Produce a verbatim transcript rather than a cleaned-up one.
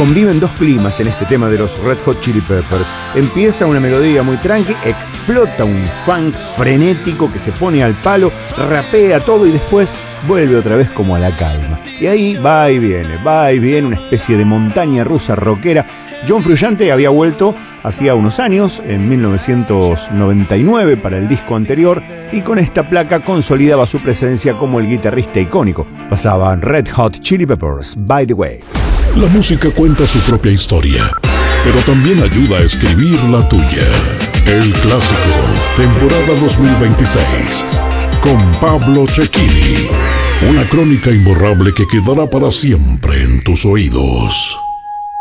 conviven dos climas en este tema de los Red Hot Chili Peppers. Empieza una melodía muy tranqui, explota un funk frenético que se pone al palo, rapea todo y después vuelve otra vez como a la calma. Y ahí va y viene, va y viene, una especie de montaña rusa rockera. John Frusciante había vuelto hacía unos años, en mil novecientos noventa y nueve, para el disco anterior, y con esta placa consolidaba su presencia como el guitarrista icónico. Pasaban Red Hot Chili Peppers, By the Way. La música cuenta su propia historia, pero también ayuda a escribir la tuya. El Clásico, temporada dos mil veintiséis, con Pablo Cecchini. Una crónica imborrable que quedará para siempre en tus oídos.